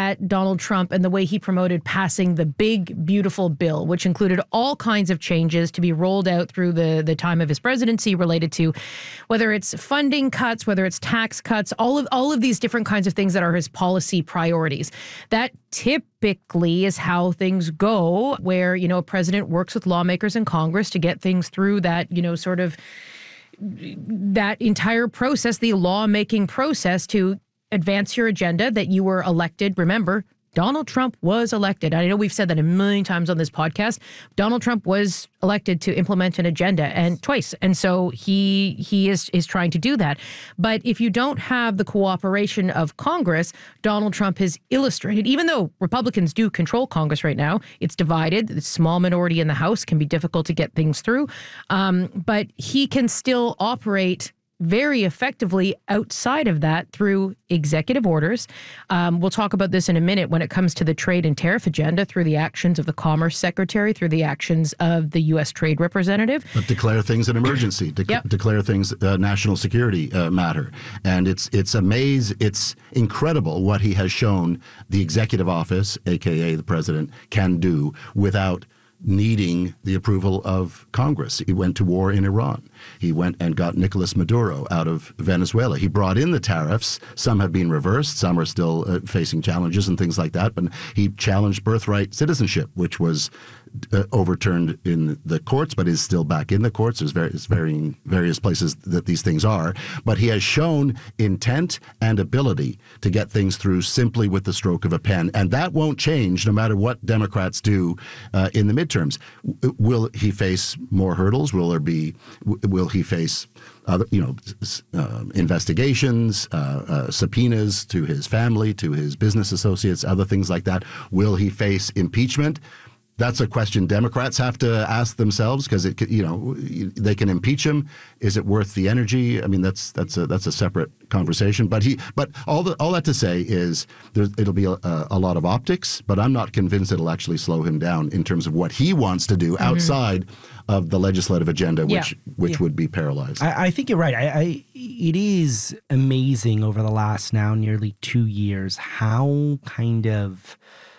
at Donald Trump and the way he promoted passing the big, beautiful bill, which included all kinds of changes to be rolled out through the time of his presidency related to whether it's funding cuts, whether it's tax cuts, all of these different kinds of things that are his policy priorities. That typically is how things go, where, a president works with lawmakers in Congress to get things through that, sort of that entire process, the lawmaking process, to advance your agenda that you were elected. Remember, Donald Trump was elected. I know we've said that a million times on this podcast. Donald Trump was elected to implement an agenda, and twice. And so he is trying to do that. But if you don't have the cooperation of Congress, Donald Trump has illustrated, even though Republicans do control Congress right now, it's divided. The small minority in the House can be difficult to get things through. But he can still operate very effectively outside of that through executive orders. We'll talk about this in a minute when it comes to the trade and tariff agenda, through the actions of the Commerce Secretary, through the actions of the U.S. Trade Representative. But declare things an emergency, declare things national security matter. And it's incredible what he has shown the executive office, a.k.a. the president, can do without needing the approval of Congress. He went to war in Iran. He went and got Nicolas Maduro out of Venezuela. He brought in the tariffs. Some have been reversed. Some are still facing challenges and things like that. But he challenged birthright citizenship, which was overturned in the courts, but is still back in the courts. There's various places that these things are. But he has shown intent and ability to get things through simply with the stroke of a pen. And that won't change no matter what Democrats do in the midterms. Will he face more hurdles? Will he face other, investigations, subpoenas to his family, to his business associates, other things like that? Will he face impeachment? That's a question Democrats have to ask themselves, because they can impeach him. Is it worth the energy? I mean, that's a separate conversation. But all that to say is it'll be a lot of optics. But I'm not convinced it'll actually slow him down in terms of what he wants to do outside of the legislative agenda, which would be paralyzed. I think you're right. It is amazing over the last now nearly 2 years how kind of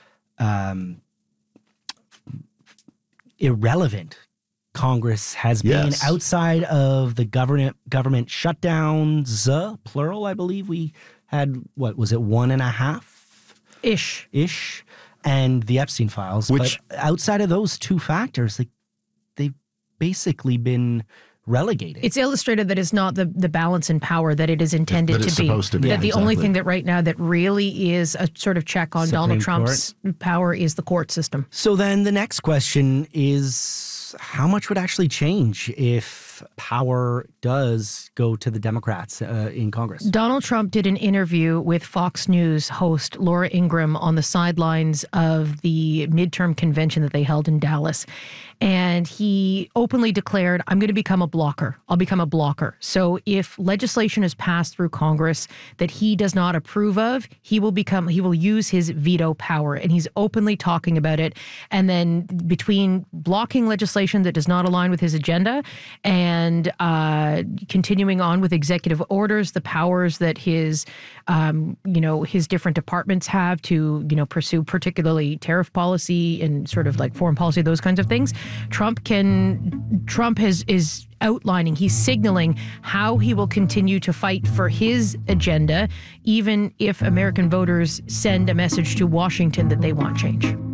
irrelevant Congress has been outside of the government shutdowns, plural. I believe we had, what was it, 1.5 ish, and the Epstein files. But outside of those two factors, they've basically been relegated. It's illustrated that it's not the balance in power that it is intended to be. Supposed to be. That the only thing that right now that really is a sort of check on Donald Trump's power is the court system. So then the next question is, how much would actually change if power does go to the Democrats in Congress? Donald Trump did an interview with Fox News host Laura Ingraham on the sidelines of the midterm convention that they held in Dallas. And he openly declared, I'm going to become a blocker. I'll become a blocker. So if legislation is passed through Congress that he does not approve of, he will use his veto power. And he's openly talking about it. And then between blocking legislation that does not align with his agenda and continuing on with executive orders, the powers that his different departments have to, pursue particularly tariff policy and sort of like foreign policy, those kinds of things. Trump is outlining, he's signaling how he will continue to fight for his agenda, even if American voters send a message to Washington that they want change.